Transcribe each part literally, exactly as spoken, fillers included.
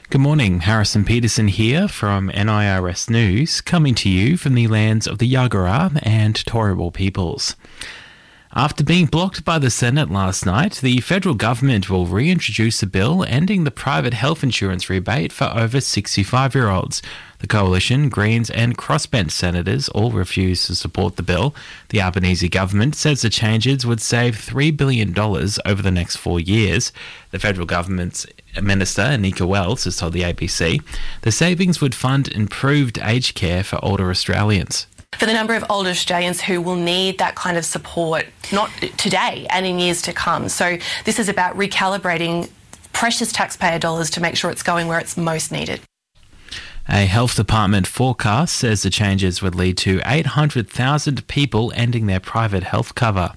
Good morning, Harrison Peterson here from N I R S News, coming to you from the lands of the Yagara and Turrbal peoples. After being blocked by the Senate last night, the federal government will reintroduce a bill ending the private health insurance rebate for over sixty-five-year-olds. The Coalition, Greens and Crossbench senators all refuse to support the bill. The Albanese government says the changes would save three billion dollars over the next four years. The federal government's Minister, Anika Wells, has told the A B C the savings would fund improved aged care for older Australians. For the number of older Australians who will need that kind of support, not today and in years to come. So this is about recalibrating precious taxpayer dollars to make sure it's going where it's most needed. A health department forecast says the changes would lead to eight hundred thousand people ending their private health cover.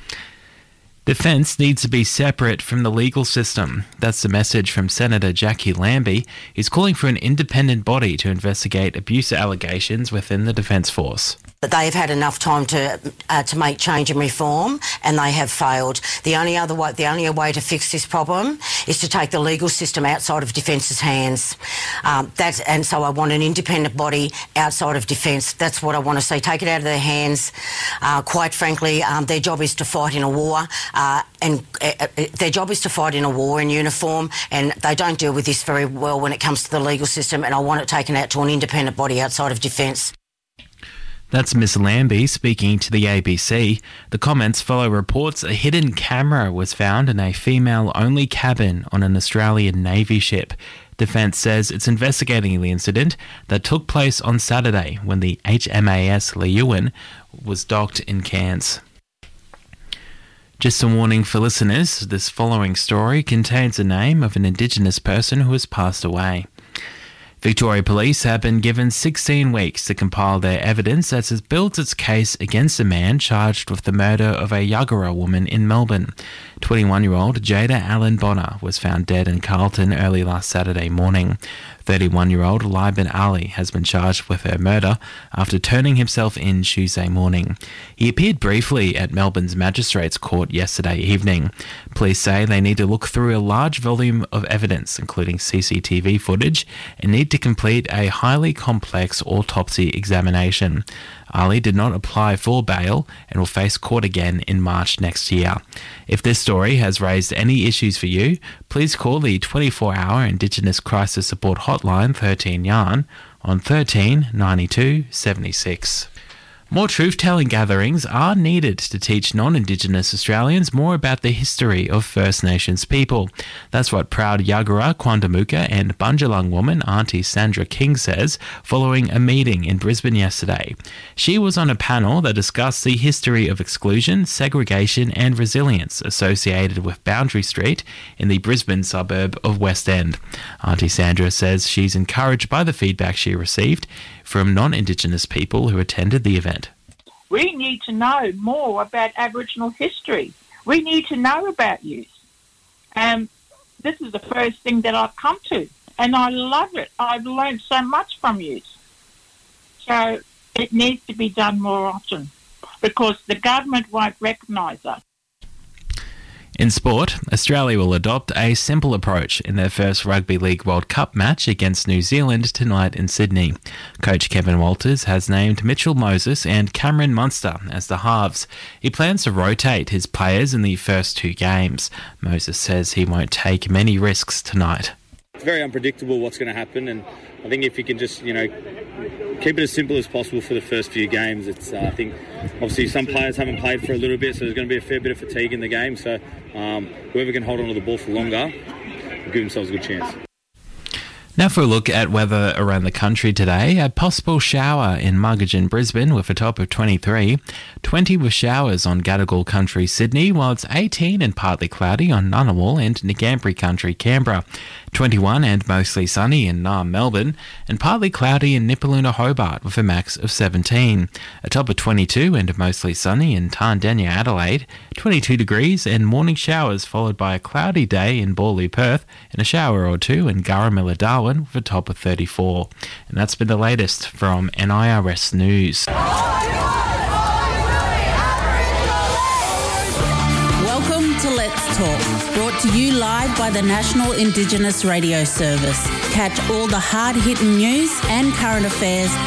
Defence needs to be separate from the legal system. That's the message from Senator Jackie Lambie. He's calling for an independent body to investigate abuse allegations within the Defence Force. They've had enough time to uh, to make change and reform, and they have failed. The only other way, the only way to fix this problem is to take the legal system outside of Defence's hands. Um, that's and so I want an independent body outside of Defence. That's what I want to see. Take it out of their hands. Uh, quite frankly, um, their job is to fight in a war, uh, and uh, their job is to fight in a war in uniform, and they don't deal with this very well when it comes to the legal system. And I want it taken out to an independent body outside of Defence. That's Miss Lambie speaking to the A B C. The comments follow reports a hidden camera was found in a female-only cabin on an Australian Navy ship. Defence says it's investigating the incident that took place on Saturday when the H M A S Leeuwin was docked in Cairns. Just a warning for listeners, this following story contains the name of an Indigenous person who has passed away. Victoria Police have been given sixteen weeks to compile their evidence as it builds its case against a man charged with the murder of a Yagara woman in Melbourne. twenty-one-year-old Jada Allen Bonner was found dead in Carlton early last Saturday morning. thirty-one-year-old Liban Ali has been charged with her murder after turning himself in Tuesday morning. He appeared briefly at Melbourne's Magistrates Court yesterday evening. Police say they need to look through a large volume of evidence, including C C T V footage, and need to complete a highly complex autopsy examination. Ali did not apply for bail and will face court again in March next year. If this story has raised any issues for you, please call the twenty-four hour Indigenous Crisis Support Hotline thirteen Yarn on thirteen ninety-two seventy-six. More truth-telling gatherings are needed to teach non-Indigenous Australians more about the history of First Nations people. That's what proud Yagara, Quandamooka and Bundjalung woman Auntie Sandra King says following a meeting in Brisbane yesterday. She was on a panel that discussed the history of exclusion, segregation and resilience associated with Boundary Street in the Brisbane suburb of West End. Auntie Sandra says she's encouraged by the feedback she received from non-Indigenous people who attended the event. We need to know more about Aboriginal history. We need to know about you. Um, this is the first thing that I've come to, and I love it. I've learned so much from you. So it needs to be done more often because the government won't recognise us. In sport, Australia will adopt a simple approach in their first Rugby League World Cup match against New Zealand tonight in Sydney. Coach Kevin Walters has named Mitchell Moses and Cameron Munster as the halves. He plans to rotate his players in the first two games. Moses says he won't take many risks tonight. It's very unpredictable what's going to happen, and I think if you can just, you know, keep it as simple as possible for the first few games. It's uh, I think obviously some players haven't played for a little bit, so there's going to be a fair bit of fatigue in the game. So um, whoever can hold on to the ball for longer will give themselves a good chance. Now for a look at weather around the country today. A possible shower in Muggeridge, Brisbane with a top of twenty-three. twenty with showers on Gadigal Country, Sydney, while it's eighteen and partly cloudy on Ngunnawal and Ngambri Country, Canberra. twenty-one and mostly sunny in Naarm, Melbourne, and partly cloudy in Nipaluna, Hobart with a max of seventeen. A top of twenty-two and mostly sunny in Tandenya, Adelaide. twenty-two degrees and morning showers followed by a cloudy day in Borley, Perth, and a shower or two in Garramilla, Darwin with a top of thirty-four. And that's been the latest from N I R S News. Welcome to Let's Talk, brought to you live by the National Indigenous Radio Service. Catch all the hard-hitting news and current affairs